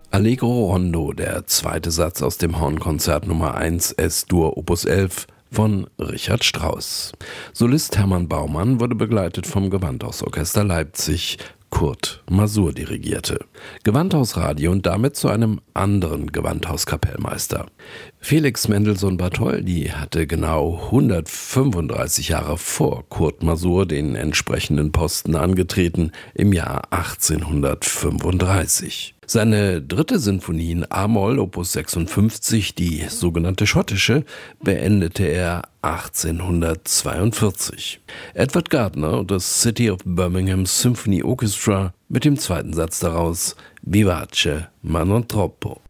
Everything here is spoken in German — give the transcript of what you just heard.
Allegro Rondo, der zweite Satz aus dem Hornkonzert Nummer 1 S-Dur Opus 11 von Richard Strauss. Solist Hermann Baumann wurde begleitet vom Gewandhausorchester Leipzig. Kurt Masur dirigierte. Gewandhausradio und damit zu einem anderen Gewandhauskapellmeister. Felix Mendelssohn Bartholdy hatte genau 135 Jahre vor Kurt Masur den entsprechenden Posten angetreten, im Jahr 1835. Seine dritte Sinfonie in A-Moll, Opus 56, die sogenannte schottische, beendete er 1842. Edward Gardner und das City of Birmingham Symphony Orchestra mit dem zweiten Satz daraus Vivace ma non troppo.